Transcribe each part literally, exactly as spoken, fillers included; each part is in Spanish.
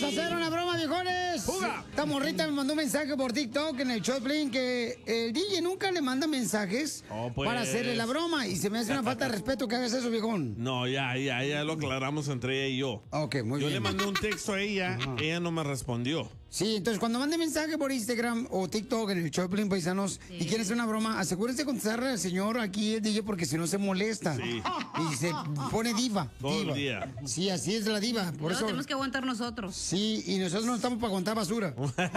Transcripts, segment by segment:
Vamos a hacer una broma, viejones. ¡Juga! Esta morrita me mandó un mensaje por TikTok en el Choplin que el D J nunca le manda mensajes Oh, pues. para hacerle la broma. Y se me hace una falta de respeto que hagas eso, viejón. No, ya, ya, ya lo aclaramos entre ella y yo. Ok, muy Yo bien. le mandé un texto a ella, ella no me respondió. Sí, entonces cuando mande mensaje por Instagram o TikTok en el Choplin, paisanos, Sí. y quieren hacer una broma, asegúrense de contestarle al señor aquí, el D J, porque si no se molesta. Sí. Y se pone diva. Todo el diva. día. Sí, así es la diva. Por Luego eso. tenemos que aguantar nosotros. Sí, y nosotros no estamos para aguantar basura.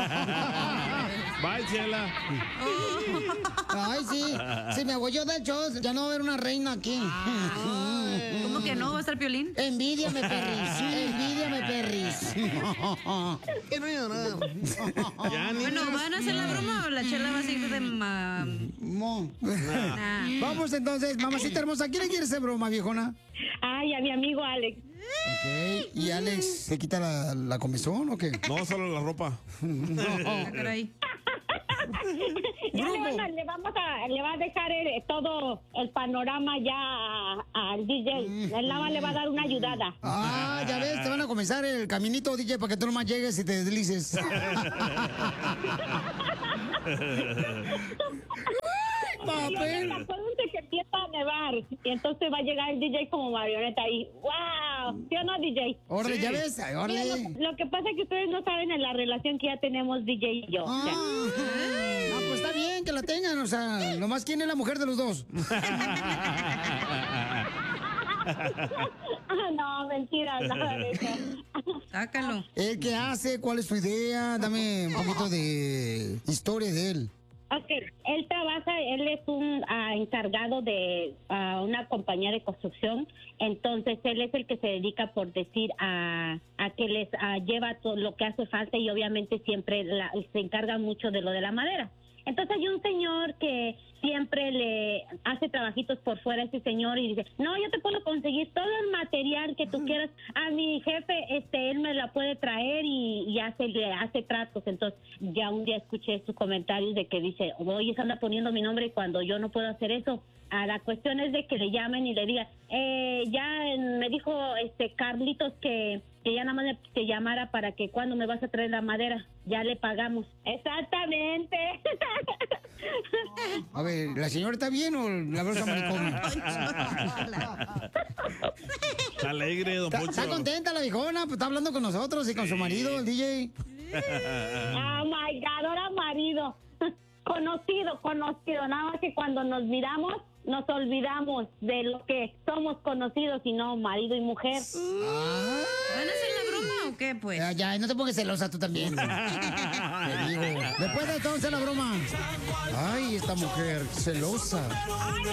Bye, Chela. Ay, sí. Se me aguayó del show. Ya no va a haber una reina aquí. ¿Cómo que no? ¿Va a estar Piolín? Envídiame, perris. Envídiame, perris. Que no llorar. Ya, ni Bueno, ¿van a hacer la broma o la chela va a seguir de ma... Mo. Nah. Vamos entonces, mamacita hermosa. ¿Quién le quiere hacer broma, viejona? Ay, a mi amigo Alex. Ok. ¿Y Alex se quita la, la comezón o qué? No, solo la ropa. Ah, caray. Ya le, Grupo. van a- le vamos a, le va a dejar el- todo el panorama ya a- al D J. Él nada más le va a dar una ayudada. Ah, ya ves, te van a comenzar el caminito, D J, para que tú nomás llegues y te deslices. Y oye, acuérdense que empieza a nevar y entonces va a llegar el D J como marioneta y ¡wow! ¿Sí o no, D J? Órale, Sí. ya ves, Mira, órale. lo, lo que pasa es que ustedes no saben en la relación que ya tenemos D J y yo. o sea. Ah, no, pues está bien que la tengan, o sea, nomás quién es la mujer de los dos. Ah, no, mentira, nada de eso. Sácalo. ¿El qué hace? ¿Cuál es su idea? Dame un poquito de historia de él. Ok, él trabaja, él es un ah, encargado de ah, una compañía de construcción, entonces él es el que se dedica, por decir, a, a que les ah, lleva todo lo que hace falta y obviamente siempre la- se encarga mucho de lo de la madera. Entonces hay un señor que siempre le hace trabajitos por fuera a ese señor y dice, no, yo te puedo conseguir todo el material que tú quieras. A mi jefe, este, él me la puede traer y, y hace, le hace tratos. Entonces ya un día escuché sus comentarios de que dice, oye, se anda poniendo mi nombre cuando yo no puedo hacer eso. Ah, la cuestión es de que le llamen y le digan, eh, ya eh, me dijo este Carlitos que, que ya nada más me- te llamara para que cuando me vas a traer la madera, ya le pagamos. Exactamente. A ver, ¿la señora está bien o la brosa maricón? Está alegre, don ¿Está, Poncho. está contenta la viejona? Pues está hablando con nosotros y con su marido, el D J. Oh my God, ahora marido. Conocido, conocido. Nada más que cuando nos miramos, nos olvidamos de lo que somos conocidos y no marido y mujer. Ah, ¿Van a hacer la broma o qué, pues? ya, ya, no te pongas celosa tú también. Te digo. Después de todo, hacer la broma. Ay, esta mujer celosa. Ay,